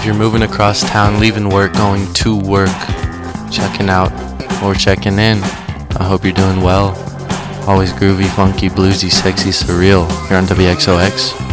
If you're moving across town, leaving work, going to work, checking out or checking in, I hope you're doing well. Always groovy, funky, bluesy, sexy, surreal. You're on WXOX.